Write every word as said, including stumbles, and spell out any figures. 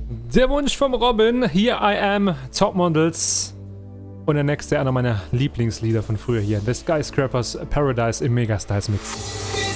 Der Wunsch vom Robin, Here I Am, Topmodels. Und der nächste, einer meiner Lieblingslieder von früher hier, The Skyscrapers Paradise im Mega Styles Mix.